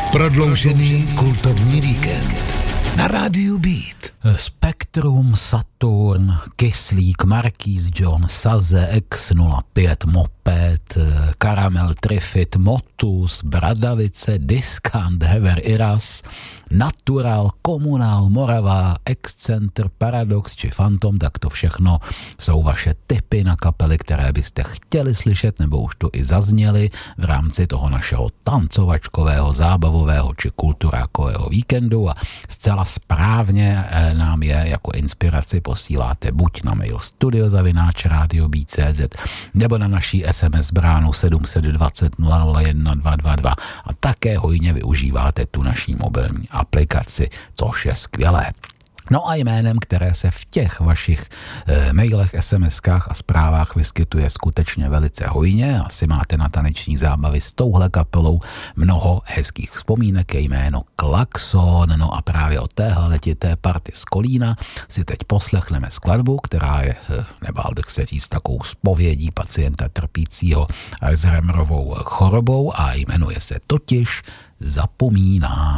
Prodloužený kultovní víkend na rádiu Beat. Spektrum, Saturn, Kyslík, Marquis John, Saze, X05, Moped, Karamel, Trifid, Motus, Bradavice, Diskant, Hever, Iras, Natural, Komunál, Morava, Excenter, Paradox či Phantom, tak to všechno jsou vaše tipy na kapely, které byste chtěli slyšet, nebo už tu i zazněly v rámci toho našeho tancovačkového, zábavového či kulturákového víkendu a zcela správně nám je jako inspiraci posíláte buď na mail studio@radiobeat.cz nebo na naší SMS bránu 720 001 222 a také hojně využíváte tu naší mobilní aplikaci, což je skvělé. No a jménem, které se v těch vašich mailech, SMS-kách a zprávách vyskytuje skutečně velice hojně, asi máte na taneční zábavy s touhle kapelou mnoho hezkých vzpomínek, je jméno Klaxon, no a právě od téhle letité party z Kolína si teď poslechneme skladbu, která je, nebál bych se říct, takovou zpovědí pacienta trpícího Alzheimerovou chorobou a jmenuje se totiž Zapomínám.